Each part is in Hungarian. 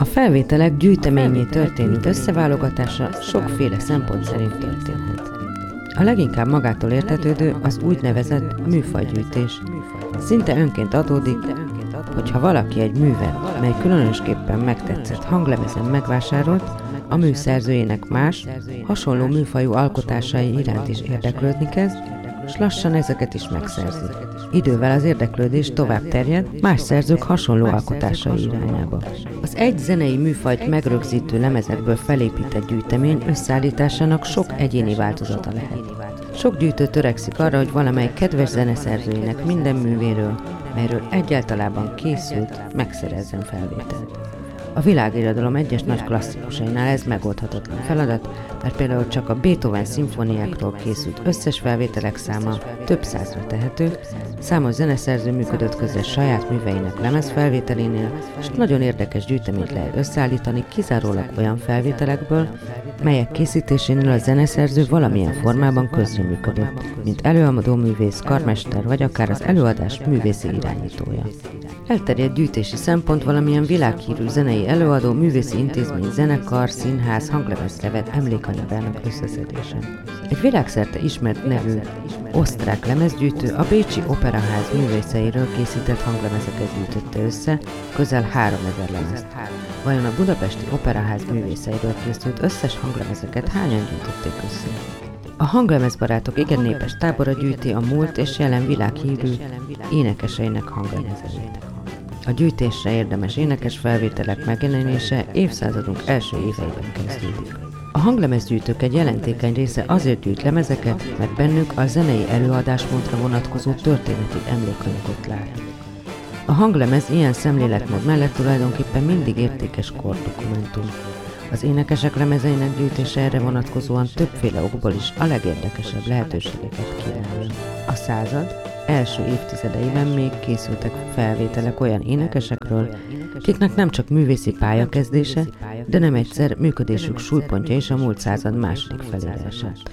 A felvételek gyűjteményé történő összeválogatása sokféle szempont szerint történhet. A leginkább magától értetődő az úgynevezett műfajgyűjtés. Szinte önként adódik, hogyha valaki egy művet, mely különösképpen megtetszett hanglemezen megvásárolt, a mű szerzőjének más, hasonló műfajú alkotásai iránt is érdeklődni kezd, s lassan ezeket is megszerzi. Idővel az érdeklődés tovább terjed más szerzők hasonló alkotásai irányába. Az egy zenei műfajt megrögzítő lemezekből felépített gyűjtemény összeállításának sok egyéni változata lehet. Sok gyűjtő törekszik arra, hogy valamely kedves zeneszerzőjének minden művéről, melyről egyáltalában készült, megszerezzen felvételt. A világirodalom egyes nagy klasszikusainál ez megoldhatatlan feladat, mert például csak a Beethoven szimfóniákról készült összes felvételek száma több százra tehető, számos zeneszerző működött közre saját műveinek lemezfelvételénél, és nagyon érdekes gyűjteményt lehet összeállítani kizárólag olyan felvételekből, melyek készítésénél a zeneszerző valamilyen formában közreműködött, mint előadó művész, karmester vagy akár az előadás művészi irányítója. Elterjedt gyűjtési szempont valamilyen világhírű zenei előadó, művészi intézmény, zenekar, színház, hanglemezlevet, emlékanyagának összeszedése. Egy világszerte ismert nevű osztrák lemezgyűjtő a Bécsi Operaház művészeiről készített hanglemezeket gyűjtötte össze, közel 3000 lemezt. Vajon a Budapesti Operaház művészeiről készült összes hanglemezeket hányan gyűjtötték össze? A hanglemezbarátok igen népes tábora gyűjti a múlt és jelen világhírű énekeseinek hanglemezeit. A gyűjtésre érdemes énekes felvételek megjelenése évszázadunk első éveiben kezdődik. A hanglemezgyűjtők egy jelentékeny része azért gyűjt lemezeket, mert bennük a zenei előadásmódra vonatkozó történeti emlékanyagot lát. A hanglemez ilyen szemléletmód mellett tulajdonképpen mindig értékes kordokumentum. Az énekesek lemezeinek gyűjtése erre vonatkozóan többféle okból is a legérdekesebb lehetőségeket kínálja. A század első évtizedeiben még készültek felvételek olyan énekesekről, akiknek nem csak művészi pályakezdése, de nem egyszer működésük súlypontja is a múlt század második felére esett.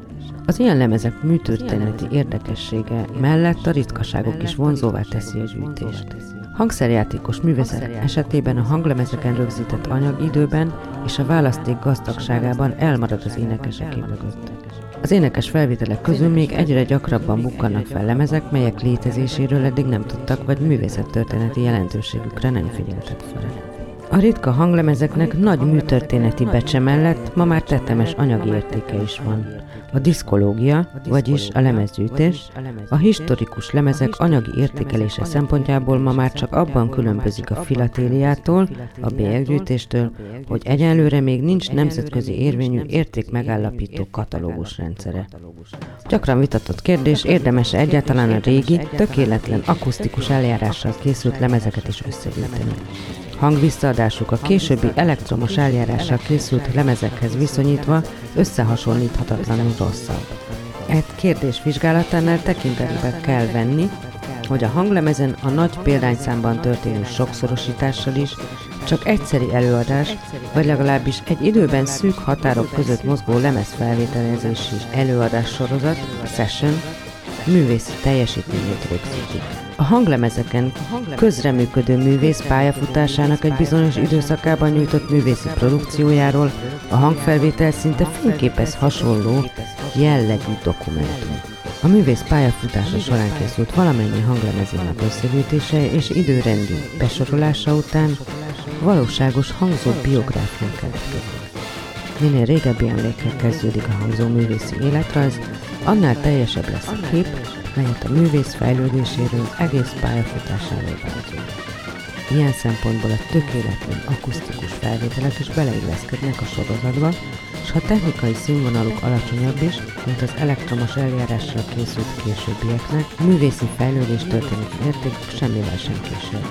Az ilyen lemezek műtörténeti érdekessége mellett a ritkaságok is vonzóvá teszi a gyűjtést. Hangszerjátékos művészek esetében a hanglemezeken rögzített anyag időben és a választék gazdagságában elmarad az énekeseké mögött. Az énekes felvételek közül még egyre gyakrabban bukkannak fel lemezek, melyek létezéséről eddig nem tudtak, vagy művészettörténeti jelentőségükre nem figyeltek fel. A ritka hanglemezeknek nagy műtörténeti becse mellett ma már tetemes anyagi értéke is van. A diszkológia, vagyis a lemezgyűjtés, a historikus lemezek anyagi értékelése szempontjából ma már csak abban különbözik a filatéliától, a bélyeggyűjtéstől, hogy egyelőre még nincs nemzetközi érvényű értékmegállapító katalógus rendszere. Gyakran vitatott kérdés, érdemes-e egyáltalán a régi, tökéletlen akusztikus eljárással készült lemezeket is összegyűjteni. Hangvisszaadásuk a későbbi elektromos eljárással készült lemezekhez viszonyítva összehasonlíthatatlanul rosszabb. Egy kérdés vizsgálatánál tekintetbe kell venni, hogy a hanglemezen a nagy példányszámban történő sokszorosítással is csak egyszeri előadás, vagy legalábbis egy időben szűk határok között mozgó lemezfelvételezési előadás sorozat, a session, művészi teljesítményét rögzítik. A hanglemezeken közreműködő művész pályafutásának egy bizonyos időszakában nyújtott művészi produkciójáról a hangfelvétel szinte fényképez hasonló jellegű dokumentum. A művész pályafutása során készült valamennyi hanglemezének összegyűjtése és időrendi besorolása után valóságos hangzó biográfia keletkezik. Minél régebbi emlékkel kezdődik a hangzó művészi életrajz, annál teljesebb lesz a kép, melyet a művész fejlődéséről egész pályafutásáról váltjuk. Ilyen szempontból a tökéletlen akusztikus felvételek is beleilleszkednek a sorozatba, és ha technikai színvonaluk alacsonyabb is, mint az elektromos eljárással készült későbbieknek, a művészi fejlődés történeti értékük semmivel sem később.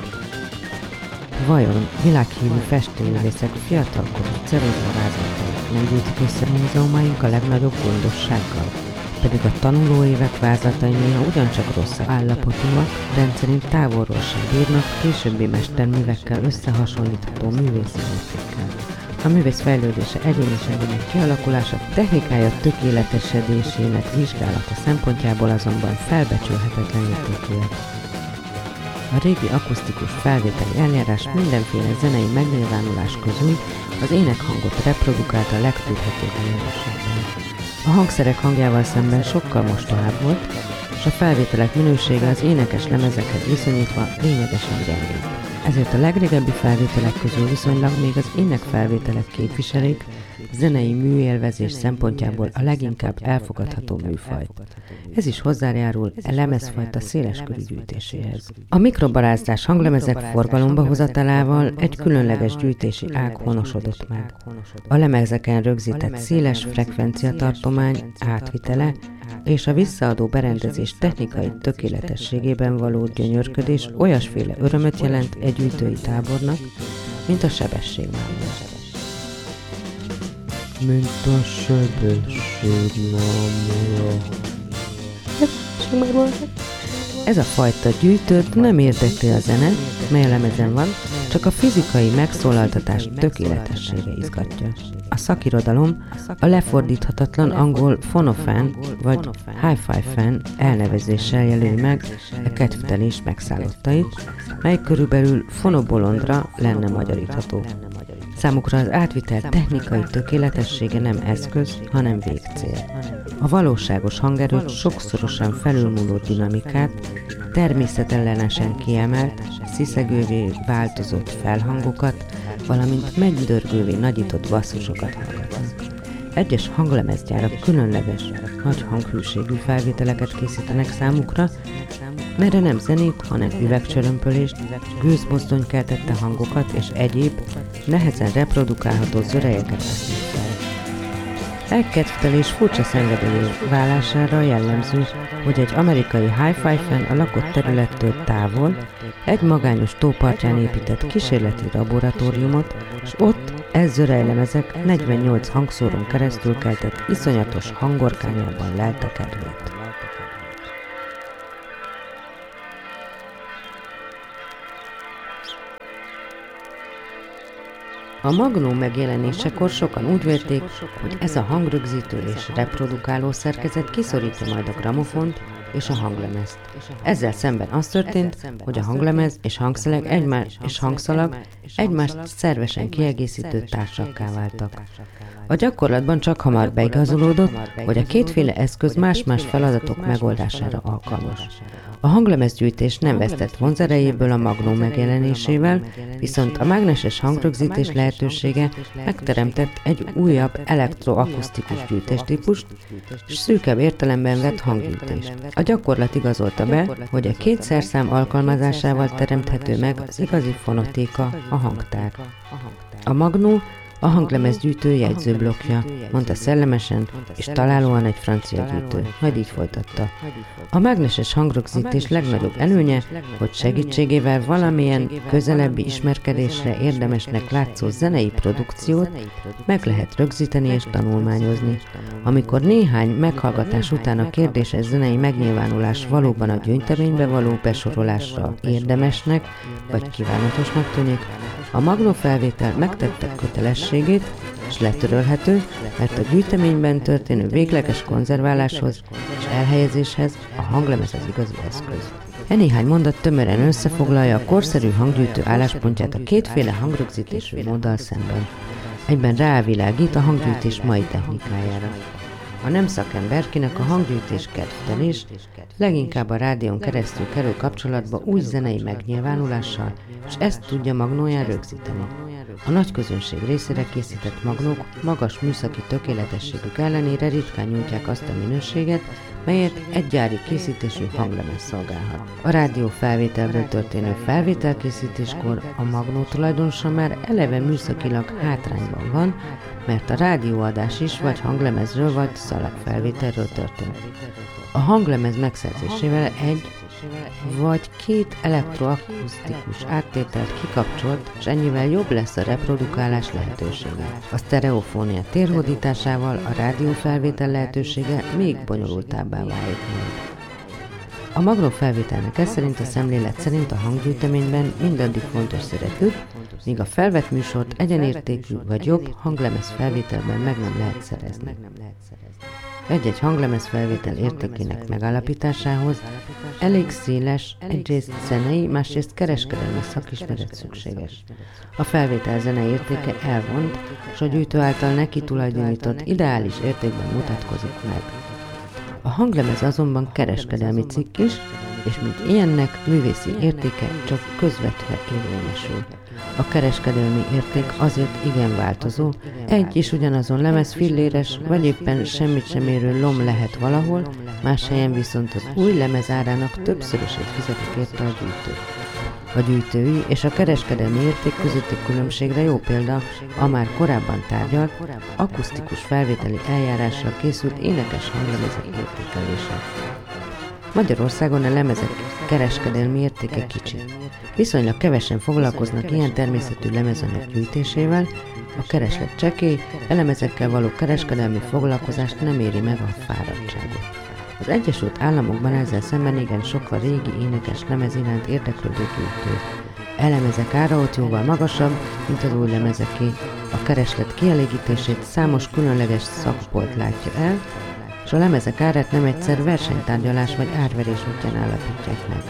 Vajon világhírű festőművészek fiatalkorú ceruzavázlatait nem gyűjtik össze múzeumaink a legnagyobb gondossággal? Pedig a tanulóévek vázlatai néha ugyancsak rossz állapotúak, rendszerint távolról sem bírnak későbbi mesterművekkel összehasonlítható művészi értékkel. A művész fejlődése egyéniségének kialakulása technikája tökéletesedésének vizsgálata szempontjából azonban felbecsülhetetlen értékűek. A régi akusztikus felvételi eljárás mindenféle zenei megnyilvánulás közül az énekhangot reprodukálta a legtűrhetőbb minőségben. A hangszerek hangjával szemben sokkal mostohább volt, és a felvételek minősége az énekes lemezekhez viszonyítva lényegesen gyengébb. Ezért a legrégebbi felvételek közül viszonylag még az énekfelvételek képviselik zenei műélvezés szempontjából a leginkább elfogadható műfajt. Ez is hozzájárul a lemezfajta széleskörű gyűjtéséhez. A mikrobarázdás hanglemezek forgalomba hozatalával egy különleges gyűjtési ág honosodott meg. A lemezeken rögzített széles frekvenciatartomány átvitele és a visszaadó berendezés technikai tökéletességében való gyönyörködés olyasféle örömet jelent egy gyűjtői tábornak, mint a sebességmámor. Mint a sebességmámor. Ez a fajta gyűjtőt nem érdekli a zene, mely a lemezen van, csak a fizikai megszólaltatás tökéletessége izgatja. A szakirodalom a lefordíthatatlan angol fonofán vagy hi-fi fan elnevezéssel jelöli meg a kedvtelés megszállottait, mely körülbelül fonobolondra lenne magyarítható. Számukra az átvitel technikai tökéletessége nem eszköz, hanem végcél. A valóságos hangerőt sokszorosan felülmúló dinamikát, természetellenesen kiemelt, sziszegővé változott felhangokat, valamint megdörgővé nagyított basszusokat hallgatnak. Egyes hanglemezgyárak különleges, nagy hanghűségű felvételeket készítenek számukra, melyre nem zenét, hanem üvegcsörömpölést, gőzmozdony keltette hangokat és egyéb, nehezen reprodukálható zörejeket használ fel. Elkedvtelés furcsa szenvedélyé válására jellemző, hogy egy amerikai hi-fi fan a lakott területtől távol egy magányos tópartján épített kísérleti laboratóriumot, és ott zörejlemezek 48 hangszórón keresztül keltett iszonyatos hangorkányában lelte kedvét. A magnó megjelenésekor sokan úgy vélték, hogy ez a hangrögzítő és reprodukáló szerkezet kiszorítja majd a gramofont és a hanglemezt. Ezzel szemben az történt, hogy a hanglemez és hangszalag egymást szervesen kiegészítő társakká váltak. A gyakorlatban csak hamar beigazolódott, hogy a kétféle eszköz más-más feladatok megoldására alkalmas. A hanglemezgyűjtés nem vesztett vonzerejéből a magnó megjelenésével, viszont a mágneses hangrögzítés lehetősége megteremtett egy újabb elektroakusztikus gyűjtéstípust, és szűkebb értelemben vett hanggyűjtést. A gyakorlat igazolta be, hogy a két szerszám alkalmazásával teremthető meg az igazi fonotéka, a hangtár. A magnó a hanglemezgyűjtő jegyzőblokkja, mondta szellemesen és találóan egy francia gyűjtő, majd így folytatta. A mágneses hangrögzítés legnagyobb előnye, hogy segítségével valamilyen közelebbi ismerkedésre érdemesnek látszó zenei produkciót meg lehet rögzíteni és tanulmányozni. Amikor néhány meghallgatás után a kérdéses zenei megnyilvánulás valóban a gyöngyteménybe való besorolásra érdemesnek vagy kívánatosnak tűnik, a magnófelvétel megtette kötelességét, és letörölhető, mert a gyűjteményben történő végleges konzerváláshoz és elhelyezéshez a hanglemez az igazi eszköz. Néhány mondat tömören összefoglalja a korszerű hanggyűjtő álláspontját a kétféle hangrögzítésű móddal szemben. Egyben rávilágít a hanggyűjtés mai technikájára. A nem szakember, kinek a hanggyűjtés kedvtelés, leginkább a rádión keresztül kerül kapcsolatba új zenei megnyilvánulással, és ezt tudja magnóján rögzíteni. A nagy közönség részére készített magnók magas műszaki tökéletességük ellenére ritkán nyújtják azt a minőséget, melyet egy gyári készítésű hanglemez szolgálhat. A rádiófelvételről történő felvételkészítéskor a magnó tulajdonosa már eleve műszakilag hátrányban van, mert a rádióadás is vagy hanglemezről vagy szalagfelvételről történik. A hanglemez megszerzésével egy vagy két elektroakusztikus áttételt kikapcsolt, és ennyivel jobb lesz a reprodukálás lehetősége. A sztereofónia térhódításával a rádiófelvétel lehetősége még bonyolultabbá válik majd. A magnófelvételnek ez szerint a szemlélet szerint a hanggyűjteményben mindaddig fontos szerepük, míg a felvett műsort egyenértékű vagy jobb hanglemez felvételben meg nem lehet szerezni. Egy-egy hanglemez felvétel értékének megállapításához elég széles, egyrészt zenei, másrészt kereskedelmi szakismeret szükséges. A felvétel zenei értéke elvont, és a gyűjtő által neki tulajdonított ideális értékben mutatkozik meg. A hanglemez azonban kereskedelmi cikk is, és mint ilyennek művészi értéke csak közvetve érvényesül. A kereskedelmi érték azért igen változó, egy és ugyanazon lemez filléres, vagy éppen semmit sem érő lom lehet valahol, más helyen viszont az új lemez árának többszörösét fizetik érte a gyűjtő. A gyűjtői és a kereskedelmi érték közötti különbségre jó példa a már korábban tárgyalt, akusztikus felvételi eljárással készült énekes hanglemezek értékelése. Magyarországon a lemezek kereskedelmi értéke kicsi. Viszonylag kevesen foglalkoznak ilyen természetű lemezanyag gyűjtésével, a kereslet csekély, lemezekkel való kereskedelmi foglalkozást nem éri meg a fáradtságot. Az Egyesült Államokban ezzel szemben igen sok a régi énekes lemez iránt érdeklődő gyűjtő. Lemezek ára ott jóval magasabb, mint az új lemezeké. A kereslet kielégítését számos különleges szakbolt látja el, és a lemezek árát nem egyszer versenytárgyalás vagy árverés útján állapítják meg.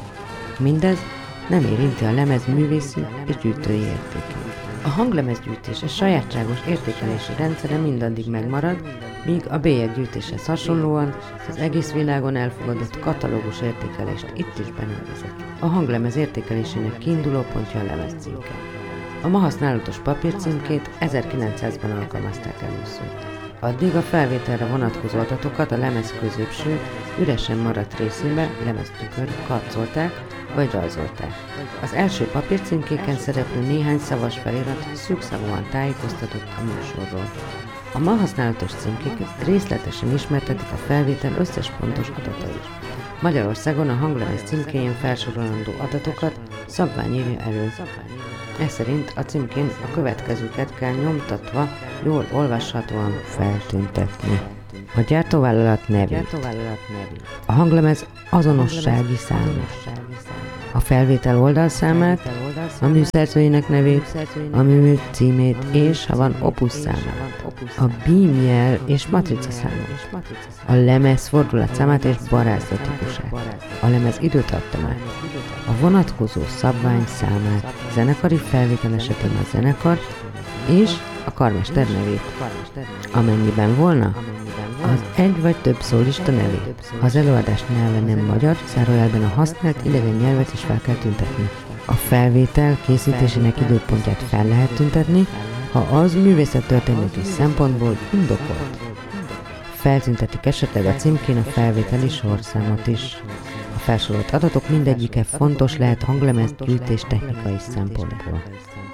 Mindez nem érinti a lemez művészi és gyűjtői értékét. A hanglemezgyűjtés sajátságos értékelési rendszere mindaddig megmarad, míg a bélyeggyűjtéshez hasonlóan az egész világon elfogadott katalógus értékelést itt is be nem vezet. A hanglemez értékelésének kiinduló pontja a lemezcímke. A ma használatos papírcímkét 1900-ban alkalmazták először. Addig a felvételre vonatkozó adatokat a lemez középső, üresen maradt részébe, lemeztükör karcolták vagy rajzolták. Az első papírcímkéken szereplő néhány szavas felirat szűkszavúan tájékoztatott a műsorról. A ma használatos címkék részletesen ismertetik a felvétel összes pontos adatait. Magyarországon a hanglemez címkéjén felsorolandó adatokat szabvány írja elő. Ez szerint a címkén a következőket kell nyomtatva, jól olvashatóan feltüntetni. A gyártóvállalat nevét, a hanglemez azonossági számát, a felvétel oldalszámát, a műszerzőjének nevét, a mű címét és, ha van, opus számát, a bímjel és matrica számát, a lemez fordulatszámát és barázda típusát, a lemez időtartamát, a vonatkozó szabvány számát, zenekari felvétel esetén a zenekar és a karmester nevét. Amennyiben volna, az egy vagy több szólista nevét. Ha az előadás nyelve nem magyar, zárójelben a használt idegen nyelvet is fel kell tüntetni. A felvétel készítésének időpontját fel lehet tüntetni, ha az művészettörténeti szempontból indokolt. Feltüntetik esetleg a címkén a felvételi sorszámot is. A felsorolt adatok mindegyike fontos lehet hanglemez gyűjtés technikai szempontból.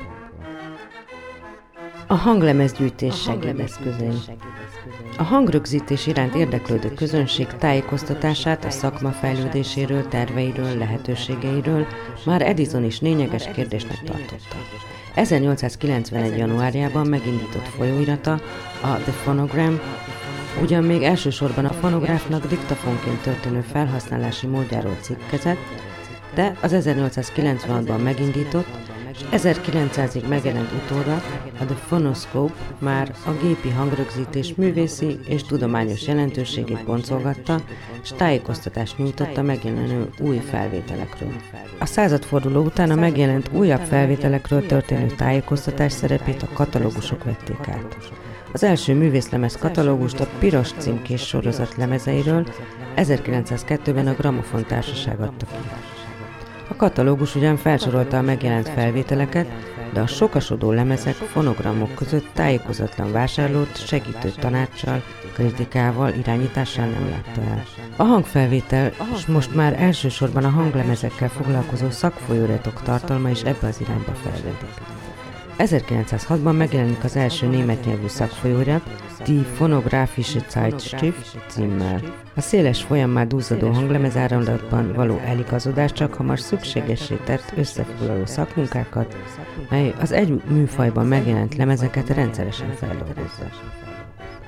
A hanglemezgyűjtés segédeszközei. A hangrögzítés iránt érdeklődő közönség tájékoztatását a szakma fejlődéséről, terveiről, lehetőségeiről már Edison is lényeges kérdésnek tartotta. 1891. januárjában megindított folyóirata, a The Phonogram, ugyan még elsősorban a fonográfnak diktafonként történő felhasználási módjáról cikkezett, de az 1896-ban megindított, és 1900-ig megjelent utóda, a The Phonoscope már a gépi hangrögzítés művészi és tudományos jelentőségét boncolgatta, és tájékoztatást nyújtott a megjelenő új felvételekről. A századforduló után a megjelent újabb felvételekről történő tájékoztatás szerepét a katalógusok vették át. Az első művészlemez katalógust a piros címkés sorozat lemezeiről 1902-ben a Grammofon Társaság adta ki. A katalógus ugyan felsorolta a megjelent felvételeket, de a sokasodó lemezek fonogramok között tájékozatlan vásárlót segítő tanácssal, kritikával, irányítással nem látta el. A hangfelvétel, és most már elsősorban a hanglemezekkel foglalkozó szakfolyóiratok tartalma is ebbe az irányba fejlődik. 1906-ban megjelenik az első német nyelvű szakfolyóirat, Die Phonographische Zeitschrift címmel. A széles folyammá duzzadó hanglemezáramlatban való eligazodás csak hamar szükségessé tett összefoglaló szakmunkákat, mely az egy műfajban megjelent lemezeket rendszeresen feldolgozza.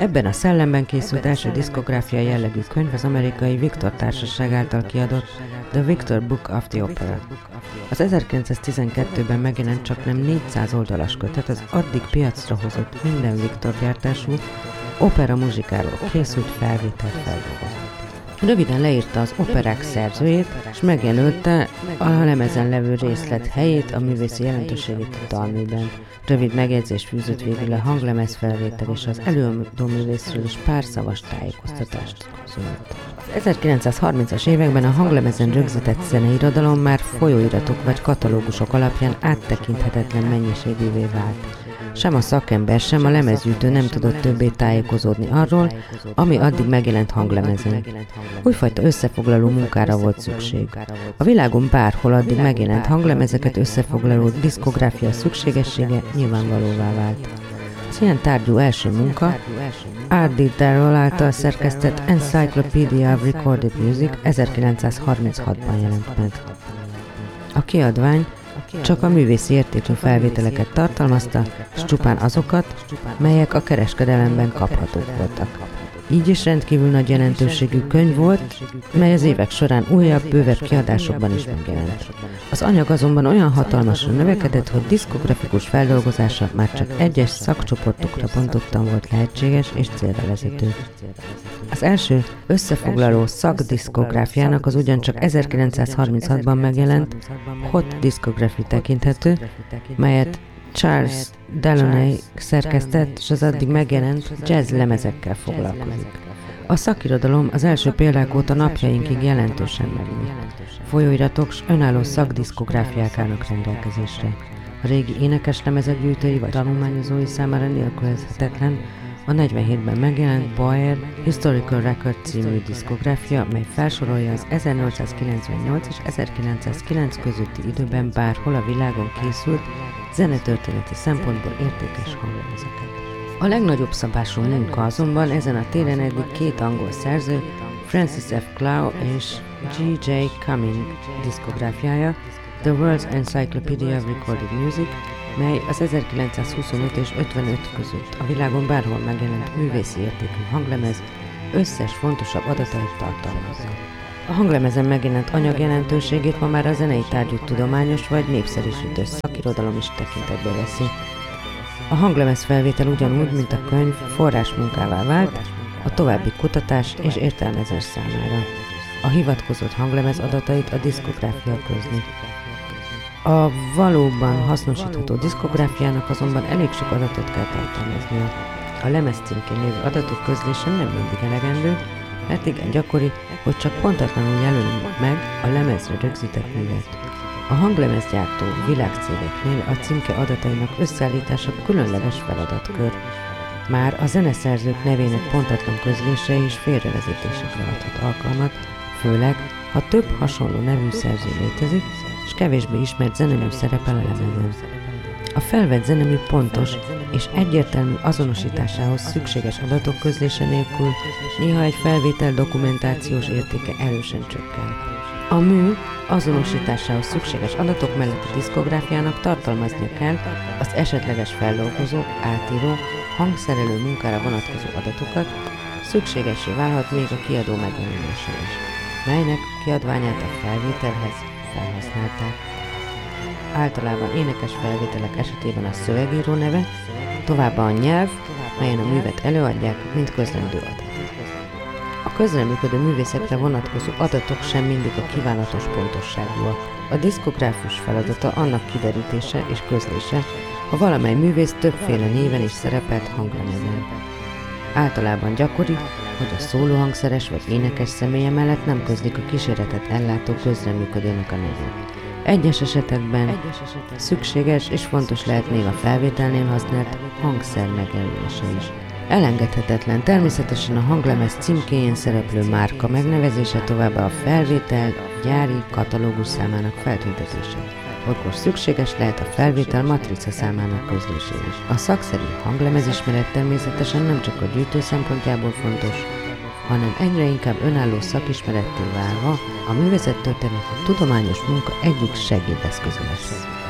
Ebben a szellemben készült első diszkográfia jellegű könyv az amerikai Victor Társaság által kiadott The Victor Book of the Opera. Az 1912-ben megjelent csaknem 400 oldalas kötet az addig piacra hozott minden Victor gyártású opera muzsikáról készült felvételfeldolgozat. Röviden leírta az operák szerzőjét, és megjelölte a lemezen levő részlet helyét, a művészi jelentőségét a dalműben. Rövid megjegyzést fűzött végül a hanglemez felvétel és az előadó művészről is pár szavas tájékoztatást közölt. Az 1930-as években a hanglemezen rögzített zeneirodalom már folyóiratok vagy katalógusok alapján áttekinthetetlen mennyiségűvé vált. Sem a szakember, sem a lemezgyűjtő nem tudott többé tájékozódni arról, ami addig megjelent hanglemezen. Újfajta összefoglaló munkára volt szükség. A világon bárhol addig megjelent hanglemezeket összefoglaló diszkográfia szükségessége nyilvánvalóvá vált. Az ilyen tárgyú első munka R.D. Darrell által szerkesztett Encyclopedia of Recorded Music 1936-ban jelent meg. A kiadvány csak a művészi értékű felvételeket tartalmazta, és csupán azokat, melyek a kereskedelemben kaphatók voltak. Így is rendkívül nagy jelentőségű könyv volt, mely az évek során újabb, bővebb kiadásokban is megjelent. Az anyag azonban olyan hatalmasra növekedett, hogy diszkografikus feldolgozása már csak egyes szakcsoportokra bontottan volt lehetséges és célra vezető. Az első összefoglaló szakdiszkográfiának az ugyancsak 1936-ban megjelent Hot Discography tekinthető, melyet Charles Delaunay szerkesztett, és az addig megjelent jazz lemezekkel foglalkozik. A szakirodalom az első példák óta napjainkig jelentősen megnőtt. Folyóiratok s önálló szakdiszkográfiák állnak rendelkezésre. A régi énekeslemezek gyűjtői vagy tanulmányozói számára nélkülözhetetlen a 47-ben megjelent Boyer Historical Record című diszkográfia, mely felsorolja az 1898 és 1909 közötti időben bárhol a világon készült zenetörténeti szempontból értékes hanglemezeket. A legnagyobb szabású munka azonban ezen a téren eddig két angol szerző, Francis F. Clough és G.J. Cumming diszkográfiája, The World's Encyclopedia of Recorded Music, mely az 1925 és 55 között a világon bárhol megjelent művészi értékű hanglemez összes fontosabb adatait tartalmazza. A hanglemezen megjelent anyag jelentőségét ma már a zenei tárgyú tudományos vagy népszerűsítő szakirodalom is tekintetbe veszi. A hanglemez felvétel ugyanúgy, mint a könyv forrásmunkává vált a további kutatás és értelmezés számára. A hivatkozott hanglemez adatait a diszkográfia közli. A valóban hasznosítható diszkográfiának azonban elég sok adatot kell tartalmaznia. A lemez címkén lévő adatok közlése nem mindig elegendő, mert igen gyakori, hogy csak pontatlanul jelölik meg a lemezre rögzített művet. A hanglemezgyártó világcégeknél a címke adatainak összeállítása különleges feladatkör. Már a zeneszerzők nevének pontatlan közlése és félrevezetésekre adhat alkalmat, főleg, ha több hasonló nevű szerző létezik, és kevésbé ismert zenemű szerepel a lemezen. A felvett zenemű pontos és egyértelmű azonosításához szükséges adatok közlése nélkül néha egy felvétel dokumentációs értéke erősen csökken. A mű azonosításához szükséges adatok mellett a diszkográfiának tartalmaznia kell az esetleges feldolgozó, átíró, hangszerelő munkára vonatkozó adatokat, szükségessé válhat még a kiadó megjelenése is, melynek kiadványát a felvételhez felhasználták. Általában énekes felvételek esetében a szövegíró neve, továbbá a nyelv, melyen a művet előadják, mint közlendő adat. A közreműködő művészekre vonatkozó adatok sem mindig a kívánatos pontosságúak. A diszkográfus feladata annak kiderítése és közlése, ha valamely művész többféle néven is szerepelt hanglemezen. Általában gyakori, hogy a szólóhangszeres vagy énekes személye mellett nem közlik a kíséretet ellátó közreműködőnek a nevét. Egyes esetekben szükséges és fontos lehet még a felvételnél használt hangszer megjelölése is. Elengedhetetlen természetesen a hanglemez címkéjén szereplő márka megnevezése, továbbá a felvétel gyári katalógus számának feltüntetése. Olykor szükséges lehet a felvétel matrica számának közlése is. A szakszerű hanglemezismeret természetesen nem csak a gyűjtő szempontjából fontos, hanem egyre inkább önálló szakismeretté válva a művészettörténet a tudományos munka egyik segédeszköze lesz.